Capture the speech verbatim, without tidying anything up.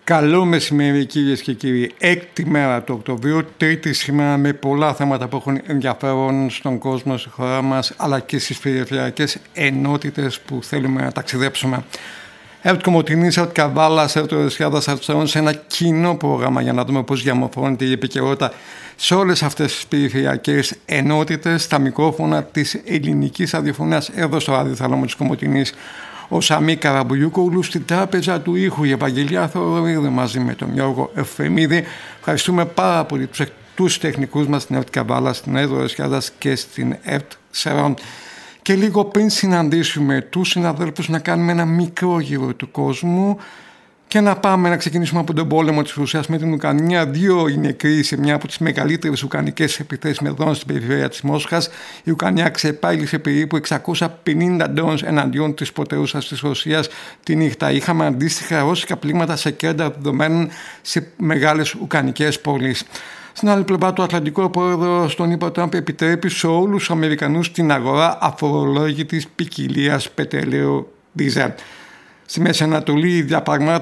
Καλό μεσημέρι κυρίες και κύριοι. Έκτη μέρα του Οκτωβρίου, τρίτη σήμερα, με πολλά θέματα που έχουν ενδιαφέρον στον κόσμο, στη χώρα μας, αλλά και στις περιφερειακές ενότητες που θέλουμε να ταξιδέψουμε. Εύτ Κομοτηνής, Εύτ Καβάλας, Εύτ Ορεσιάδας, Εύτ σε ένα κοινό πρόγραμμα για να δούμε πώς διαμορφώνεται η επικαιρότητα σε όλες αυτές τις περιφερειακές ενότητες. Στα μικρόφωνα της ελληνικής ραδιοφωνίας εδώ στο ραδιοθάλαμο της Κομοτηνής, ο Σαμί Καραμπουλιούκογλου, στην τράπεζα του ήχου η Ευαγγελία Θοδωρίδη μαζί με τον Γιώργο Εφεμίδη. Ευχαριστούμε πάρα πολύ τους τεχνικούς μας στην ΕΦΤ Καβάλα, στην ΕΦΤ Ορεσιάδας και στην ΕΦΤ Σερών. Και λίγο πριν συναντήσουμε τους συναδέλφους να κάνουμε ένα μικρό γύρο του κόσμου και να πάμε να ξεκινήσουμε από τον πόλεμο της Ρωσίας με την Ουκρανία. Δύο οι νεκροί σε μια από τις μεγαλύτερες ουκρανικές επιθέσεις με δρόντ στην περιφέρεια της Μόσχας. Η Ουκρανία ξεπάλησε περίπου εξακόσια πενήντα ντρόουν εναντίον της πρωτεύουσας της Ρωσίας τη νύχτα. Είχαμε αντίστοιχα ρώσικα πλήγματα σε κέντρα δεδομένων σε μεγάλες ουκρανικές πόλεις. Στην άλλη πλευρά του Ατλαντικού, ο πρόεδρος τον ΗΠΑ Τραμπ επιτρέπει σε όλους τους Αμερικανούς την αγορά αφορολόγητης ποικιλίας πετρελαίου δίζελ. Στη Μέση Ανατολή η διαπραγμάτευση